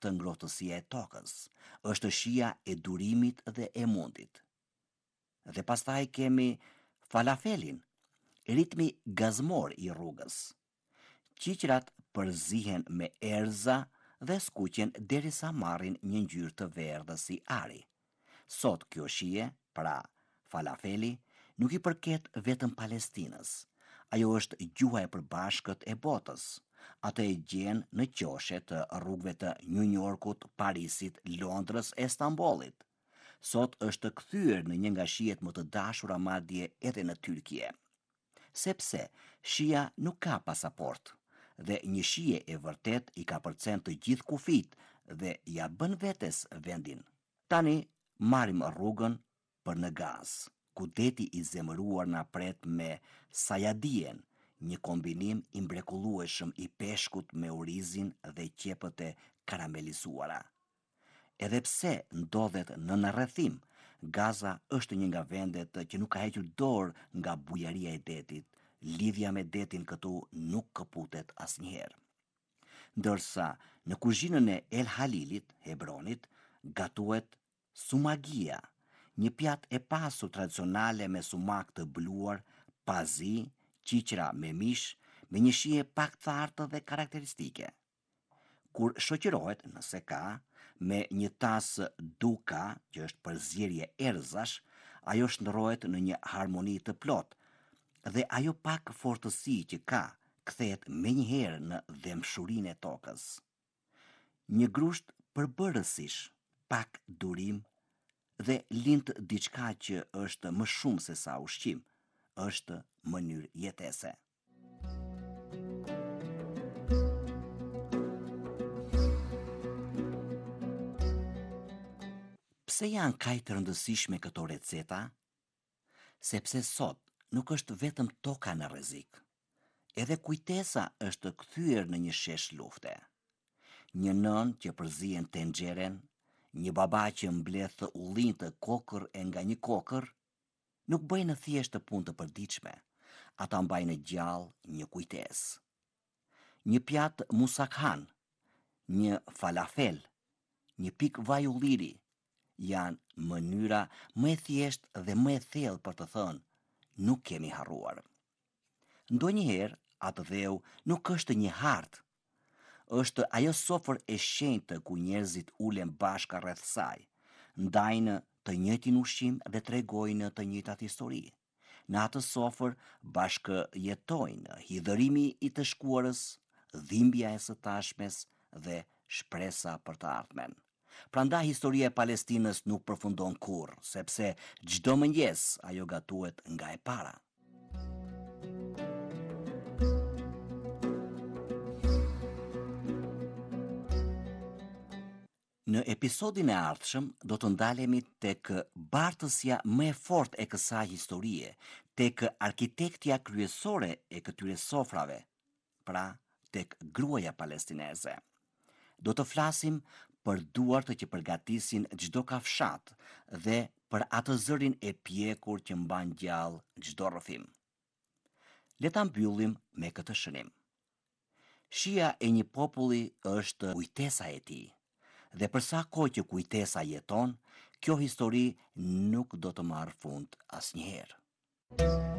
është ngrohtësia e tokës, është shija e durimit dhe e mundit. Dhe pastaj kemi falafelin, ritmi gazmor i rrugës. Qiqrat përzihen me erza dhe skuqen derisa marrin një ngjyrë të verdhë si ari. Sot kjo shije, pra falafeli, nuk i përket vetëm Palestinës. Ajo është gjuha e përbashkët e botës. Atë e gjen në qoshe të rrugëve të New Yorkut, Parisit, Londrës e Stambollit. Sot është kthyer në një nga shijet më të dashura madje edhe në Tyrkie. Sepse shija nuk ka pasaport dhe një shije e vërtet i ka përcen të gjithë kufit dhe ja bën vetes vendin. Tani marrim rrugën për në Gaz, ku deti i zemëruar na pret me sajadien, një kombinim i mrekullueshëm i peshkut me orizin dhe qepët e karamelizuara. Edhe pse ndodhet në rrethim, Gaza është një nga vendet që nuk ka hequr dorë nga bujaria e detit. Lidhja me detin këtu nuk këputet asnjëherë. Ndërsa në kuzhinën e El Halilit, Hebronit, gatuhet sumagia, një pjatë e pasur tradicionale me sumak të bluar, pazi, qiqra me mish, me një shije pak të artë dhe karakteristike. Kur shoqërohet, nëse ka, me një tas duka, që është përzierje erzash, ajo shndërrohet në një harmoni të plotë, dhe ajo pak fortësi që ka, kthehet menjëherë në dhemshurinë e tokës. Një grusht përbërësish, pak durim, dhe lind diçka që është më shumë se sa ushqim, është mënyrë jetese. Pse janë kaq të rëndësishme këto receta? Sepse sot nuk është vetëm toka në rrezik. Edhe kujtesa është kthyer në një shesh lufte. Një nën që përzihen tenxhere, një baba që mbledh ullin të kokër e nga një kokër, nuk bëjnë thjesht punë të përditshme, ata mbajnë gjallë një kujtesë. Një pjatë musakhan, një falafel, një pik vaj ulliri, janë mënyra më e thjeshtë dhe më e thellë për të thënë, nuk kemi harruar. Ndonjëherë atë dheu nuk është një hartë, është ajo sofër e shenjtë ku njerëzit ulen bashkë rreth saj, ndajnë të njëjtin ushqim dhe tregojnë të njëjtat histori. Në atë sofër bashkë jetojnë hidhërimi i të shkuarës, dhimbja e së tashmes dhe shpresa për të ardhmen. Prandaj historia e Palestinës nuk përfundon kurrë, sepse çdo mëngjes ajo gatuhet nga e para. Në episodin e ardhshëm do të ndalemi tek bartësja më e fortë e kësaj historie, tek arkitektja kryesore e këtyre sofrave, pra tek gruaja palestineze. Do të flasim për duart që përgatisin çdo kafshat dhe për atë zërin e pjekur që mban gjallë çdo rrëfim. Le ta mbyllim me këtë shënim. Shija e një populli është kujtesa e tij. Dhe për sa kohë që kujtesa jeton, kjo histori nuk do të marrë fund asnjëherë.